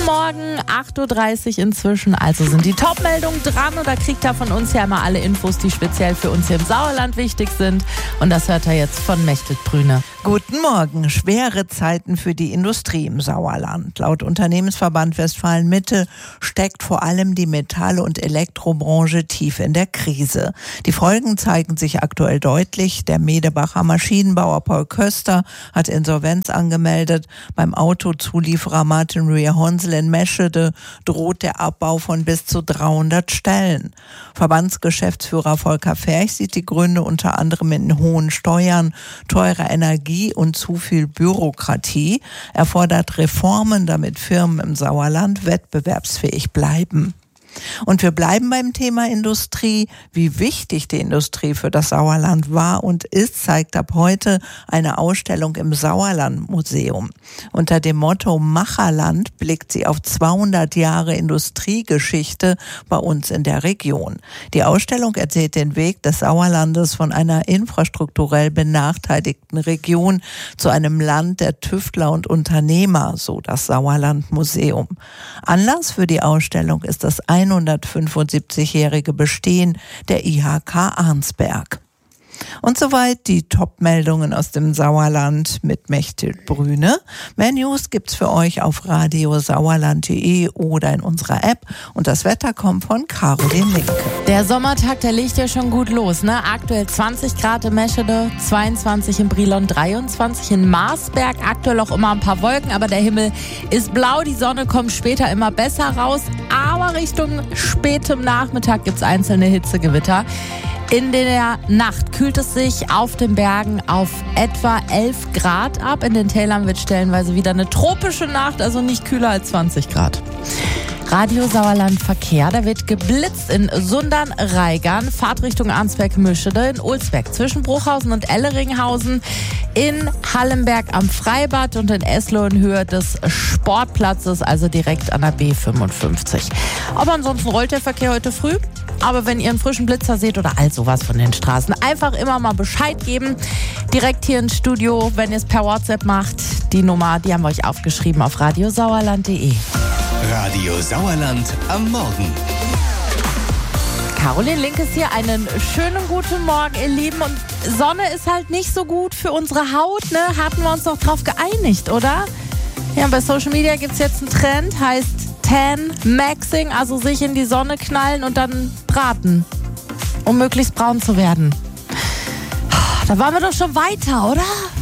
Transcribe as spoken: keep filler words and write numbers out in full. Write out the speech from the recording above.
Morgen, acht Uhr dreißig inzwischen. Also sind die Top-Meldungen dran und da kriegt ihr von uns ja immer alle Infos, die speziell für uns hier im Sauerland wichtig sind. Und das hört ihr jetzt von Mechthild Brüne. Guten Morgen. Schwere Zeiten für die Industrie im Sauerland. Laut Unternehmensverband Westfalen-Mitte steckt vor allem die Metall- und Elektrobranche tief in der Krise. Die Folgen zeigen sich aktuell deutlich. Der Medebacher Maschinenbauer Paul Köster hat Insolvenz angemeldet. Beim Autozulieferer Martin Rear Honsel in Meschede droht der Abbau von bis zu dreihundert Stellen. Verbandsgeschäftsführer Volker Ferch sieht die Gründe unter anderem in hohen Steuern, teurer Energie und zu viel Bürokratie. Er fordert Reformen, damit Firmen im Sauerland wettbewerbsfähig bleiben. Und wir bleiben beim Thema Industrie. Wie wichtig die Industrie für das Sauerland war und ist, zeigt ab heute eine Ausstellung im Sauerland-Museum. Unter dem Motto Macherland blickt sie auf zweihundert Jahre Industriegeschichte bei uns in der Region. Die Ausstellung erzählt den Weg des Sauerlandes von einer infrastrukturell benachteiligten Region zu einem Land der Tüftler und Unternehmer, so das Sauerland-Museum. Anlass für die Ausstellung ist das hundertfünfundsiebzigjährige Bestehen der I H K Arnsberg. Und soweit die Top-Meldungen aus dem Sauerland mit Mechthild Brüne. Mehr News gibt's für euch auf radiosauerland punkt de oder in unserer App. Und das Wetter kommt von Caroline Linke. Der Sommertag, der legt ja schon gut los, ne? Aktuell zwanzig Grad in Meschede, zweiundzwanzig in Brilon, dreiundzwanzig in Marsberg. Aktuell auch immer ein paar Wolken, aber der Himmel ist blau. Die Sonne kommt später immer besser raus. Aber Richtung spätem Nachmittag gibt's einzelne Hitzegewitter. In der Nacht kühlt es sich auf den Bergen auf etwa elf Grad ab. In den Tälern wird stellenweise wieder eine tropische Nacht, also nicht kühler als zwanzig Grad. Radio Sauerland Verkehr, da wird geblitzt in Sundern-Reigern, Fahrtrichtung Arnsberg-Mischede, in Olsberg zwischen Bruchhausen und Elleringhausen, in Hallenberg am Freibad und in Esloh in Höhe des Sportplatzes, also direkt an der B fünfundfünfzig. Aber ansonsten rollt der Verkehr heute früh. Aber wenn ihr einen frischen Blitzer seht oder all sowas von den Straßen, einfach immer mal Bescheid geben. Direkt hier ins Studio, wenn ihr es per WhatsApp macht. Die Nummer, die haben wir euch aufgeschrieben auf radiosauerland punkt de. Radio Sauerland am Morgen. Caroline Link ist hier. Einen schönen guten Morgen, ihr Lieben. Und Sonne ist halt nicht so gut für unsere Haut, ne? Hatten wir uns doch drauf geeinigt, oder? Ja, bei Social Media gibt es jetzt einen Trend, heißt Tan-Maxing, also sich in die Sonne knallen und dann braten, um möglichst braun zu werden. Da waren wir doch schon weiter, oder?